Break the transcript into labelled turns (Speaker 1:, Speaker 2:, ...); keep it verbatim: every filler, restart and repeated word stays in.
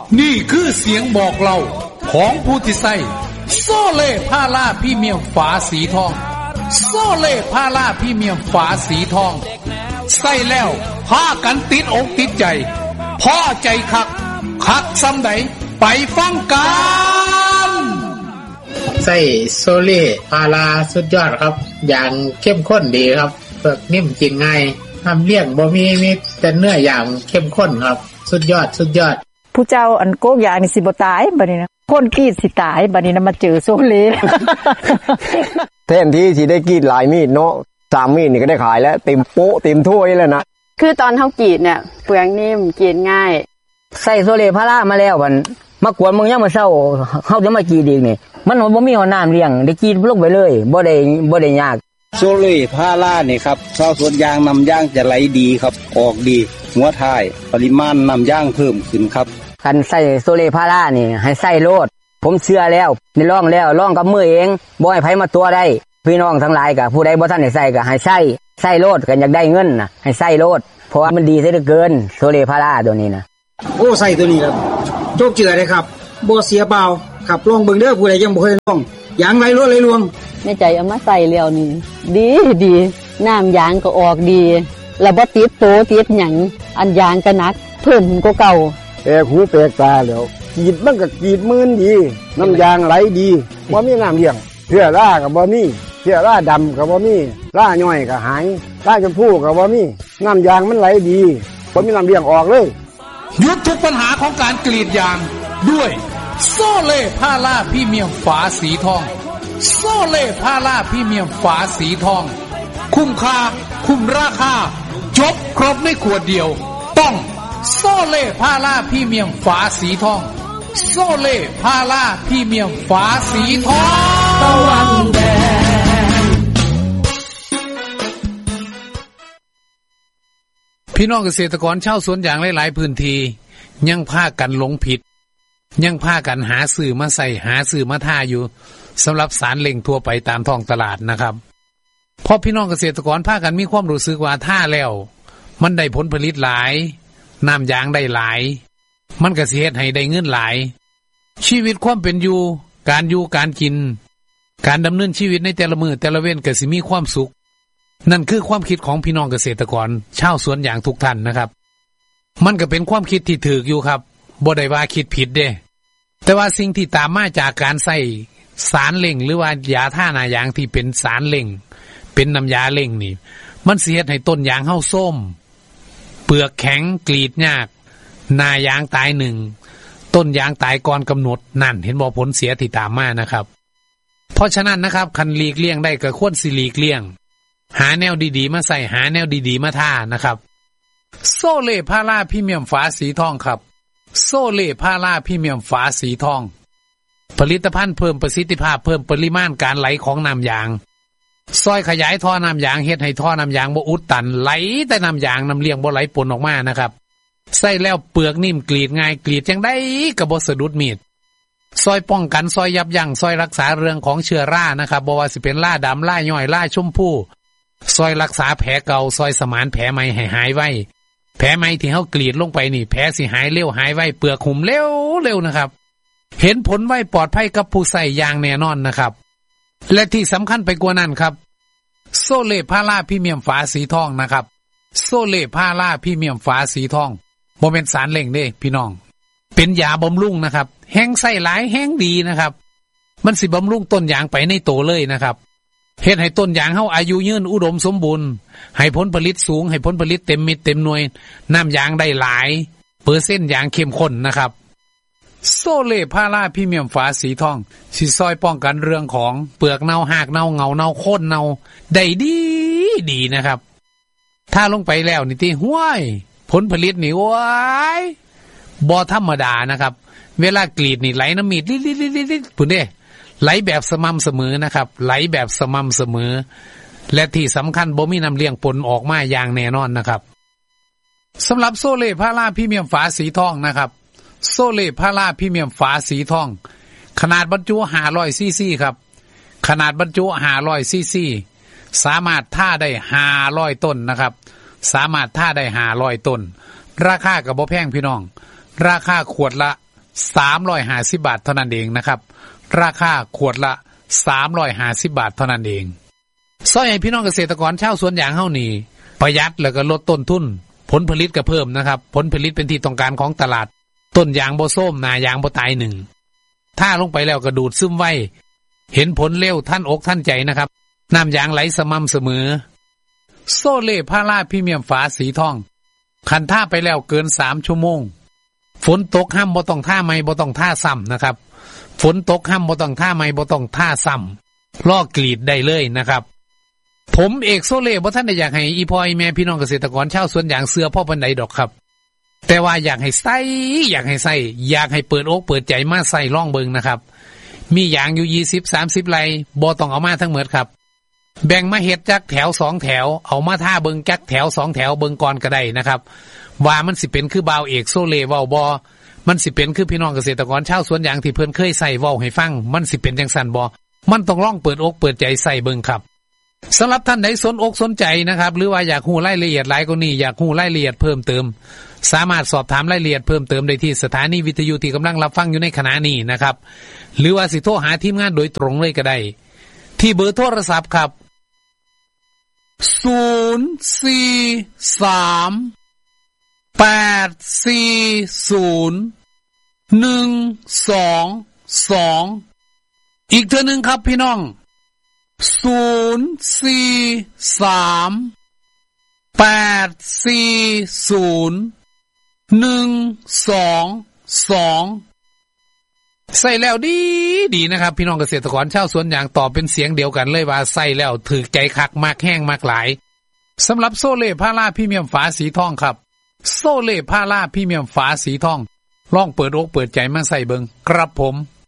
Speaker 1: นี่คือเสียงบอกเล่าของผู้ที่ใส่โซเล่พาราพรีเมียมฝาสีทองโซเล่พาราพรีเมียมฝาสีทองใส่แล้วพากันติดอกติดใจพอใจคักคักซ้ำใดไปฟังกัน
Speaker 2: ใส่โซเล่พาราสุดยอดครับอย่างเข้มข้นดีครับเปลือกนิ่มกินง่ายทำเลี่ยงบ่มีมีแต่เนื้ออย่างเข้มข้นครับสุดยอดสุดยอด
Speaker 3: ผู้เจ้าอันโกกยานี่สิบ่ตายบัดนี้นะคนกรีดสิตายบัดนี้นะมาเจอโซเล่
Speaker 4: แทนที่สิได้กรีดหลายมีดเนาะสามมีดนี่ก็ได้ขายแล้วเต็มโป๊ะเต็มถ้วยแล้วนะ
Speaker 5: คือตอนเฮากรีดเนี่ยเปลือกนิ่มกรีดง่าย
Speaker 6: ใส่โซเล่พารามาแล้วมันมากวนมึงยังมาเศร้าเฮาจะมากรีดอีกนี่มันบ่มีน้ำเลี้ยงได้กรีดลงไปเลยบ่ได้บ่ได้ยาก
Speaker 7: โซเล่พารานี่ครับชาวสวนยางนำย่างจะไหลดีครับออกดีหัวท้ายปริมาณนำย่างเพิ่มขึ้นครับ
Speaker 6: คันใส่โซเล่พารานี่ให้ใส่โลดผมเชื่อแล้วนี่ลองแล้วลองกับมือเองบ่ให้ไผมาตัวได้พี่น้องทั้งหลายก็ผู้ใดบ่ทันได้ใส่ก็ให้ใส่ใส่โลดกันอยากได้เงินน่ะให้ใส่โลดเพราะว่ามันดีซะเหลือเกินโซเล่พาราตัวนี้นะ
Speaker 8: โอ้ใส่ตัวนี้ครับโชคเจือเลยครับบ่เสียเปล่าขับลองเบิ่งเด้อผู้ใดยังบ่เคยลองยางไหลรวดไหลรวง
Speaker 5: ในใจเอามาใส่แล้วนี่ดีดีน้ำยางก็ออกดีแล้วบ่ติดโตติดหยังอันยางก็หนักเพิ่มกว่าเก่า
Speaker 4: แปลกหูแปลกตาแล้วกรีดมันก็กรีดมื่นดีน้ำยางไหลดีบ่มีน้ำเลี้ยงเชื้อราก็บ่มีเชื้อราดำก็บ่มีราย่อยก็หายราชมพูก็บ่มีน้ำยางมันไหลดีบ่มีน้ำเลี้ยงออกเลย
Speaker 1: หยุดทุกปัญหาของการกรีดยางด้วยโซเล่พาราพรีเมียมฝาสีทองโซเล่พาราพรีเมียมฝาสีทองคุ้มค่าคุ้มราคาจบครบในขวดเดียวต้องโซเล่พาราพรีเมียมฝาสีทองโซเล่พาราพรีเมียมฝาสีทองตะวันแดงพี่น้องเกษตรกรชาวสวนยางหลายๆพื้นที่ยังพากันหลงผิดยังพากันหาสื่อมาใส่หาสื่อมาท่าอยู่สำหรับสารเล่งทั่วไปตามท้องตลาดนะครับเพราะพี่น้องเกษตรกรพากันมีความรู้สึกว่าท่าแล้วมันได้ผลผลิตหลายน้ำยางได้หลายมันก็สิเฮ็ดให้ได้เงินหลายชีวิตความเป็นอยู่การอยู่การกินการดำเนินชีวิตในแต่ละมื้อแต่ละเว้นก็สิมีความสุขนั่นคือความคิดของพี่น้องเกษตรกรชาวสวนยางทุกท่านนะครับมันก็เป็นความคิดที่ถูกอยู่ครับบ่ได้ว่าคิดผิดเด้แต่ว่าสิ่งที่ตามมาจากการใส่สารเล่งหรือว่ายาท่าหน้ายางที่เป็นสารเล่งเป็นน้ำยาเล่งนี่มันสิเฮ็ดให้ต้นยางเฮาส้มเปลือกแข็งกรีดยากหน้ายางตายหนึ่งต้นยางตายก่อนกำหนดนั่นเห็นบ่ผลเสียที่ตามมานะครับเพราะฉะนั้นนะครับคันหลีกเลี่ยงได้ก็ควรสิหลีกเลี่ยงหาแนวดีๆมาใส่หาแนวดีๆมาท่านะครับโซเล่พาราพรีเมียมฝาสีทองครับโซเล่พาราพรีเมียมฝาสีทองผลิตภัณฑ์เพิ่มประสิทธิภาพเพิ่มปริมาณการไหลของน้ำยางซอยขยายท่อน้ำยางเฮ็ดให้ท่อน้ำยางบ่อุดตันไหลแต่น้ำยางน้ำเลี้ยงบ่ไหลปนออกมานะครับใส่แล้วเปลือกนิ่มกรีดง่ายกรีดจังได้ก็บ่สะดุดมีดซอยป้องกันซอยยับยั้งซอยรักษาเรื่องของเชื้อรานะครับบ่ว่าสิเป็นราดำราย่อยราชมพูซอยรักษาแผลเก่าซอยสมานแผลใหม่ให้หายไวแผลใหม่ที่เฮากรีดลงไปนี่แผลสิหายเร็วหายไวเปลือกหุ่มเร็วเร็วนะครับเห็นผลไวปลอดภัยกับผู้ใส่อย่างแน่นอนนะครับและที่สำคัญไปกว่านั้นครับโซเล่พาราพรีเมียมฝาสีทองนะครับโซเล่พาราพรีเมียมฝาสีทองบ่เป็นสารเล่งเด้พี่น้องเป็นยาบำรุงนะครับแห้งใส่หลายแห้งดีนะครับมันสิบำรุงต้นยางไปในโตเลยนะครับเฮ็ดให้ต้นยางเฮาอายุยืนอุดมสมบูรณ์ให้ผลผลิตสูงให้ผลผลิตเต็มเม็ดเต็มหน่วยน้ำยางได้หลายเปอร์เซ็นต์ยางเข้มข้นนะครับโซเล่พาราพรีเมียมฝาสีทองสิซอยป้องกันเรื่องของเปลือกเน่าหากเน่าเงาเน่าโค่นเน่าได้ดีดีนะครับถ้าลงไปแล้วนี่ที่ห้วยผลผลิตนี่ว้ายบ่ธรรมดานะครับเวลากรีดนี่ไหลน้ำมีดลิดๆๆๆพุ่นเด้ไหลแบบสม่ำเสมอนะครับไหลแบบสม่ำเสมอและที่สำคัญบ่มีน้ำเลี้ยงปนออกมาอย่างแน่นอนนะครับสำหรับโซเล่พาราพรีเมียมฝาสีทองนะครับโซเล่พาราพรีเมียมฝาสีทองขนาดบรรจุห้าร้อยซีซีครับขนาดบรรจุห้าร้อยซีซีสามารถท่าได้ห้าร้อยต้นนะครับสามารถท่าได้ห้าร้อยต้นราคาก็บ่แพงพี่น้องราคาขวดละสามร้อยห้าสิบบาทเท่านั้นเองนะครับราคาขวดละสามร้อยห้าสิบบาทเท่านั้นเองซอยให้พี่น้องเกษตรกรชาวสวนยางเฮานี่ประหยัดแล้วก็ลดต้นทุนผลผลิตก็เพิ่มนะครับผลผลิตเป็นที่ต้องการของตลาดต้นยางบ่ส้มหน้ายางบ่ตายหนึ่งถ้าลงไปแล้วก็ดูดซึมไว้เห็นผลเร็วท่านอกท่านใจนะครับน้ำยางไหลสม่ำเสมอโซเล่พาราพรีเมียมฝาสีทองคันท่าไปแล้วเกินสามชั่วโมงฝนตกห้ามบ่ต้องท่าไม่บ่ต้องท่าซ้ำนะครับฝนตกห้ามบ่ต้องท่าไม่บ่ต้องท่าซ้ำลอกกรีดได้เลยนะครับผมเอกโซเล่บ่ท่านได้อยากให้อีพ่ออีแม่พี่น้องเกษตรกรชาวสวนยางเสือพ่อปานใดดอกครับแต่ว่าอยากให้ใส่อยากให้ใส่อยากให้เปิดอกเปิดใจมาใส่ล่องเบิงนะครับมียางอยู่ยี่สิบ สามสิบไร่บ่ต้องเอามาทั้งหมดครับแบ่งมาเฮ็ดจักแถวสองแถวเอามาท่าเบิงจักแถวสองแถวเบิงก่อนก็ได้นะครับว่ามันสิเป็นคือบ่าวเอกโซเล่เว้าบ่มันสิเป็นคือพี่น้องเกษตรกรชาวสวนยางที่เพิ่นเคยใส่เว้าให้ฟังมันสิเป็นจังซั่นบ่มันต้องลองเปิดอกเปิดใจใส่เบิงครับสำหรับท่านใดสนอกสนใจนะครับหรือว่าอยากรู้รายละเอียดหลายกว่านี้อยากรู้รายละเอียดเพิ่มเติมสามารถสอบถามรายละเอียดเพิ่มเติมได้ที่สถานีวิทยุที่กำลังรับฟังอยู่ในขณะนี้นะครับหรือว่าสิโทรหาทีมงานโดยตรงเลยก็ได้ที่เบอร์โทรศัพท์ครับศูนย์ สี่ สาม แปด สี่ ศูนย์ หนึ่ง สอง สองอีกเทื่อนึงครับพี่น้องศูนย์ สี่ สาม แปด สี่ ศูนย์ หนึ่ง สอง สองใส่แล้วดีดีนะครับพี่น้องเกษตรกรชาวสวนยางตอบเป็นเสียงเดียวกันเลยว่าใส่แล้วถือใจคักมากแห้งมากหลายสำหรับโซเล่พาราพรีเมียมฝาสีทองครับโซเล่พาราพรีเมียมฝาสีทองลองเปิดอกเปิดใจมาใส่เบิงครับผม